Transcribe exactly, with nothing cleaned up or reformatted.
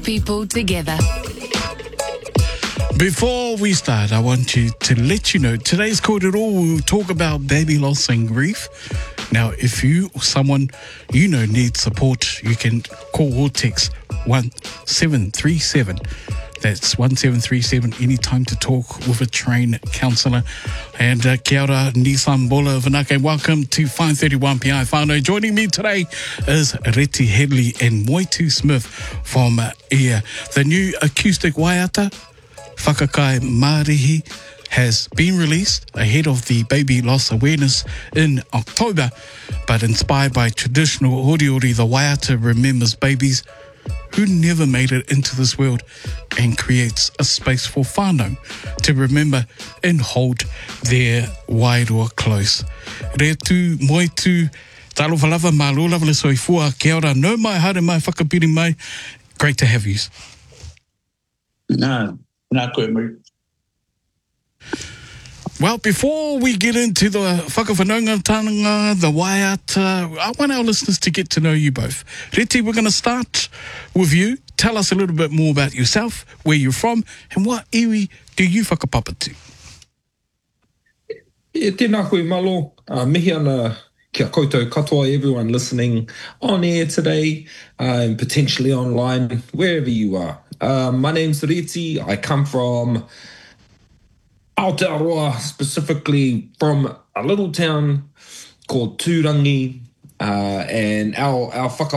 people together. Before we start, I want you to let you know today's Kōrero will talk about baby loss and grief. Now, if you or someone you know needs support, you can call or text one seven three seven. That's one seven three seven, anytime to talk with a trained counsellor. And uh, kia ora, Nissan Bola Vanake. Welcome to five thirty-one P I Whānau. Joining me today is Reti Headley and Moitu Smith from uh, Ia. The new acoustic waiata, Whakakai Mārihi, has been released ahead of the baby loss awareness in October. But inspired by traditional oriori, the waiata remembers babies who never made it into this world and creates a space for whānau to remember and hold their wairoa close. Retu, moitu, talowhalawa, mālōlawa le soifua, kia ora, no mai, haere mai, whakapiri mai. Great to have you. Nā, nā koe mai. Well, before we get into the whakawhanaungatanga, the waiata, I want our listeners to get to know you both. Reti, we're going to start with you. Tell us a little bit more about yourself, where you're from, and what iwi do you whakapapa to? E tēnā koe malo, uh, mihi ana kia koutou katoa, everyone listening on air today, uh, and potentially online, wherever you are. Uh, my name's Reti. I come from Aotearoa, specifically from a little town called Tūrangi, uh, and our, our whaka